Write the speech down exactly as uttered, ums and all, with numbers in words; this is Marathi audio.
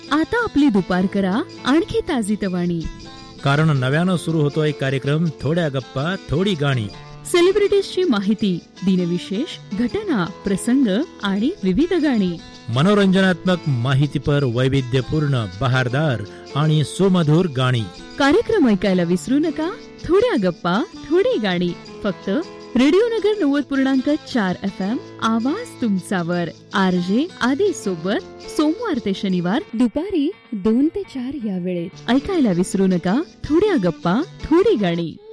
आता आपली दुपार करा आणखी ताजीतवाणी, कारण नव्यानं सुरू होतोय कार्यक्रम थोड्या गप्पा थोडी गाणी. सेलिब्रिटीजची माहिती, दिनविशेष, घटना, प्रसंग आणि विविध गाणी. मनोरंजनात्मक माहितीपर वैविध्यपूर्ण बहारदार आणि सुमधुर गाणी. कार्यक्रम ऐकायला विसरू नका. थोड्या गप्पा थोडी गाणी, फक्त रेडिओ नगर नव्वद पूर्णांक चार एफ एम, आवाज तुमचावर. आरजे आदी सोबत सोमवार ते शनिवार दुपारी दोन ते चार या वेळेत ऐकायला विसरू नका. थोड्या गप्पा थोडी गाणी.